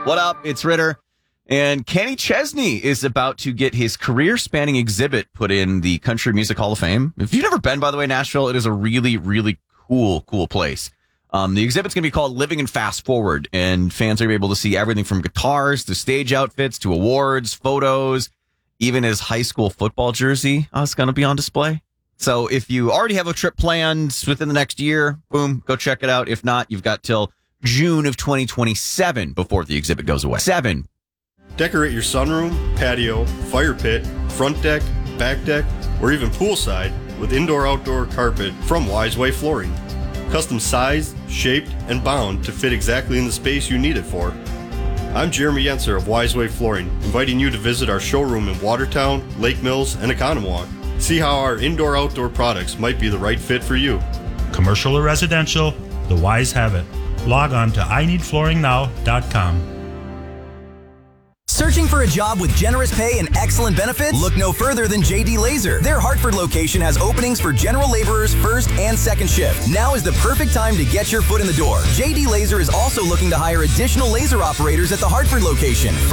What up? It's Ritter. And Kenny Chesney is about to get his career-spanning exhibit put in the Country Music Hall of Fame. If you've never been, by the way, Nashville, it is a really, really cool place. The exhibit's going to be called Living and Fast Forward, and fans are going to be able to see everything from guitars to stage outfits to awards, photos, even his high school football jersey is going to be on display. So if you already have a trip planned within the next year, boom, go check it out. If not, you've got till June of 2027 before the exhibit goes away. Decorate your sunroom, patio, fire pit, front deck, back deck, or even poolside with indoor-outdoor carpet from Wiseway Flooring. Custom sized, shaped, and bound to fit exactly in the space you need it for. I'm Jeremy Yenser of Wiseway Flooring, inviting you to visit our showroom in Watertown, Lake Mills, and Oconomowoc. See how our indoor-outdoor products might be the right fit for you. Commercial or residential, the Wise have it. Log on to ineedflooringnow.com. Searching for a job with generous pay and excellent benefits? Look no further than JD Laser. Their Hartford location has openings for general laborers first and second shift. Now is the perfect time to get your foot in the door. JD Laser is also looking to hire additional laser operators at the Hartford location.